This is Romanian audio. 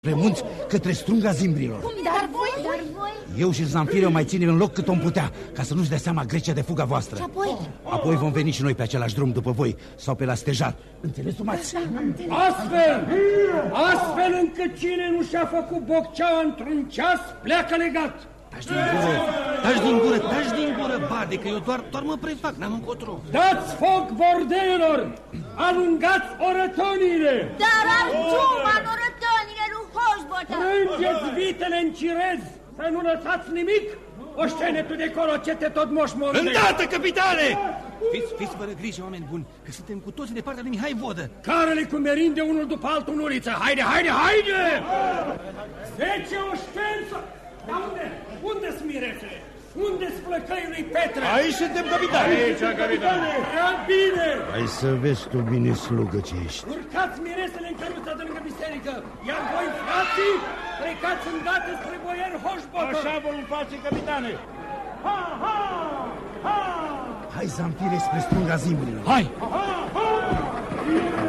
Spre munți, către strunga zimbrilor. Dar voi? Eu și Zamfir o mai ținem în loc cât om putea, ca să nu-și dea seama Grecia de fuga voastră. Și apoi? Apoi vom veni și noi pe același drum după voi, sau pe la stejar. Înțeles, Umați? Astfel încât cine nu și-a făcut bocceaua într-un ceas, pleacă legat. Taci din gură, bade, că eu doar mă prefac, n-am încotro. Dați foc bordelor, alungați orătoniile. Dar arțuma în orătoniile lui Hoșbotă. Rângeți vitele în cirez, să nu lăsați nimic. Oștene tu de colo, ce te tot moșmorde. Îndată, capitane! Fiți fără grijă, oameni buni, că suntem cu toții de partea lui Mihai Vodă. Carele cu merinde unul după altul în uliță. Haide! 10 oșteni să... Dar unde-s mirese? Unde-s flăcăii lui Petre? Aici suntem, capitane. Aici, capitane. Prea bine. Hai să vezi tu bine, slugă, ce ești. Urcați miresele în căruța de lângă biserică, iar voi, frații, plecați îndată spre boier Hoșbotă. Așa vom face, capitane. Hai, Zamfire, spre strunga zimbrilor. Hai!